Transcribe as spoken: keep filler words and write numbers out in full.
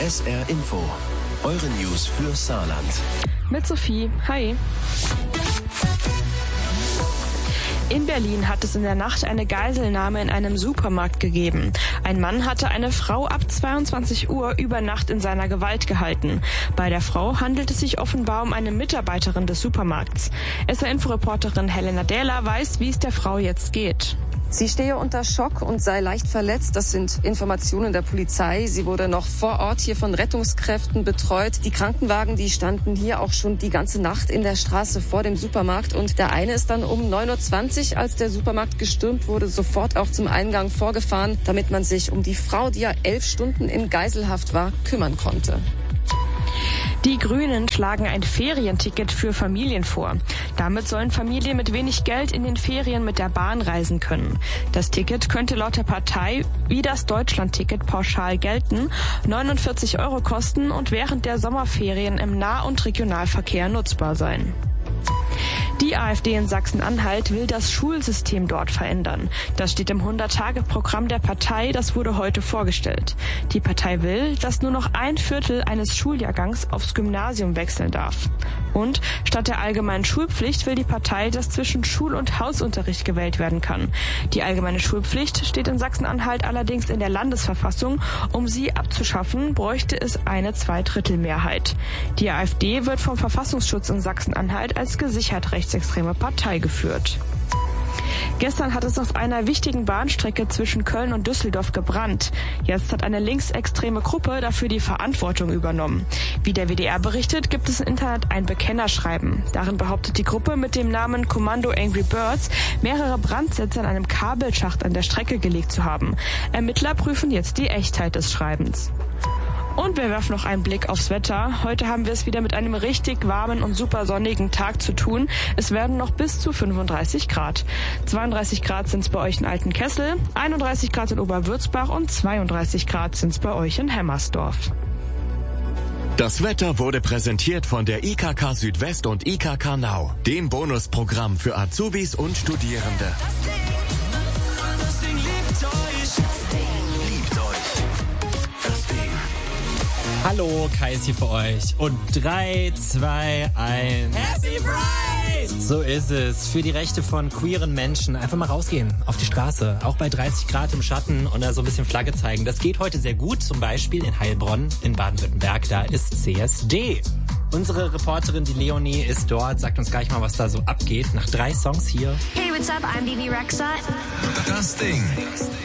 S R Info, eure News für Saarland. Mit Sophie, hi. In Berlin hat es in der Nacht eine Geiselnahme in einem Supermarkt gegeben. Ein Mann hatte eine Frau ab zweiundzwanzig Uhr über Nacht in seiner Gewalt gehalten. Bei der Frau handelt es sich offenbar um eine Mitarbeiterin des Supermarkts. S R-Info-Reporterin Helena Dähler weiß, wie es der Frau jetzt geht. Sie stehe unter Schock und sei leicht verletzt. Das sind Informationen der Polizei. Sie wurde noch vor Ort hier von Rettungskräften betreut. Die Krankenwagen, die standen hier auch schon die ganze Nacht in der Straße vor dem Supermarkt. Und der eine ist dann um neun Uhr zwanzig, als der Supermarkt gestürmt wurde, sofort auch zum Eingang vorgefahren, damit man sich um die Frau, die ja elf Stunden in Geiselhaft war, kümmern konnte. Die Grünen schlagen ein Ferienticket für Familien vor. Damit sollen Familien mit wenig Geld in den Ferien mit der Bahn reisen können. Das Ticket könnte laut der Partei wie das Deutschlandticket pauschal gelten, neunundvierzig Euro kosten und während der Sommerferien im Nah- und Regionalverkehr nutzbar sein. Die AfD in Sachsen-Anhalt will das Schulsystem dort verändern. Das steht im hundert-Tage-Programm der Partei, das wurde heute vorgestellt. Die Partei will, dass nur noch ein Viertel eines Schuljahrgangs aufs Gymnasium wechseln darf. Und statt der allgemeinen Schulpflicht will die Partei, dass zwischen Schul- und Hausunterricht gewählt werden kann. Die allgemeine Schulpflicht steht in Sachsen-Anhalt allerdings in der Landesverfassung. Um sie abzuschaffen, bräuchte es eine Zweidrittelmehrheit. Die AfD wird vom Verfassungsschutz in Sachsen-Anhalt als gesichert rechtsextreme Partei geführt. Gestern hat es auf einer wichtigen Bahnstrecke zwischen Köln und Düsseldorf gebrannt. Jetzt hat eine linksextreme Gruppe dafür die Verantwortung übernommen. Wie der W D R berichtet, gibt es im Internet ein Bekennerschreiben. Darin behauptet die Gruppe mit dem Namen Kommando Angry Birds, mehrere Brandsätze in einem Kabelschacht an der Strecke gelegt zu haben. Ermittler prüfen jetzt die Echtheit des Schreibens. Und wir werfen noch einen Blick aufs Wetter. Heute haben wir es wieder mit einem richtig warmen und super sonnigen Tag zu tun. Es werden noch bis zu fünfunddreißig Grad. zweiunddreißig Grad sind es bei euch in Altenkessel, einunddreißig Grad in Oberwürzbach und zweiunddreißig Grad sind es bei euch in Hemmersdorf. Das Wetter wurde präsentiert von der I K K Südwest und I K K Now, dem Bonusprogramm für Azubis und Studierende. Hallo, Kai ist hier für euch. Und drei, zwei, eins. Happy Pride! So ist es. Für die Rechte von queeren Menschen einfach mal rausgehen auf die Straße. Auch bei dreißig Grad im Schatten und da so ein bisschen Flagge zeigen. Das geht heute sehr gut. Zum Beispiel in Heilbronn in Baden-Württemberg. Da ist C S D. Unsere Reporterin, die Leonie, ist dort. Sagt uns gleich mal, was da so abgeht. Nach drei Songs hier. Hey, what's up? I'm Bibi Rexha. Das Ding.